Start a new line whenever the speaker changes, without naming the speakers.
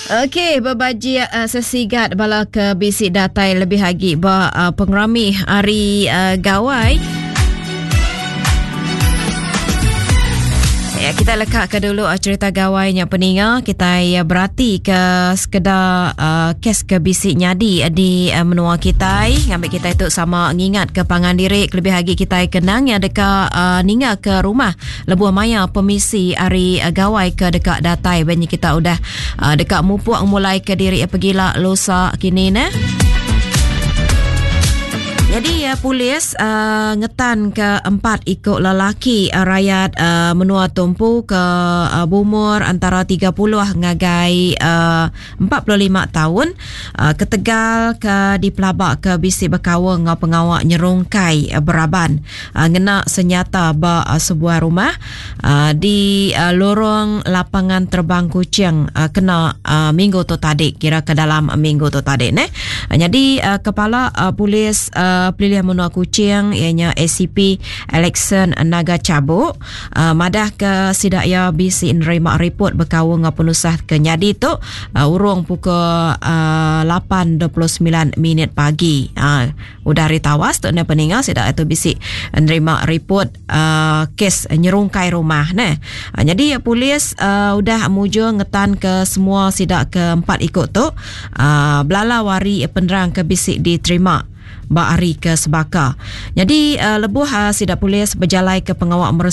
Okey, berbaji sesigat bala ke bisik datai lebih lagi pengerami hari gawai. Ya, kita lekak ke dulu cerita gawainya peninga. Kita berhati ke sekedar kes ke bisik nyadi di menua kita. Ngambil kita itu sama ngingat ke pangan diri. Lebih lagi kita kenang yang dekat ninga ke rumah lebuh maya pemisi hari gawai ke dekat datai. Banyak kita udah dekat mupuak mulai ke diri pergilah losa kini ne. Jadi polis ngetan ke 4 ikut lelaki rakyat menua tumpu ke berumur antara 30 ngagai 45 tahun ke Tegal ke di Pelabak ke bisi berkawang pengawak nyerungkai beraban ngena senyata sebuah rumah di lorong lapangan terbang Kuching kena minggu tu tadi, kira ke dalam minggu tu tadi ne. Jadi kepala polis Pilihan Menua Kuching ianya ACP Alexon Naga Cabuk madah ke sidaya bisi nerima report berkawang penusah ke nyadi tu urung pukul 8.29 minit pagi. Udah ritawas tu ne peninga sidak itu bisi nerima report kes nyerungkai rumah ne. Jadi polis udah mujo ngetan ke semua sidak ke 4 ikut tu belala wari penerang ke bisi diterima hari ke Sebaka. Jadi lebuh sidak polis berjalai ke pengawal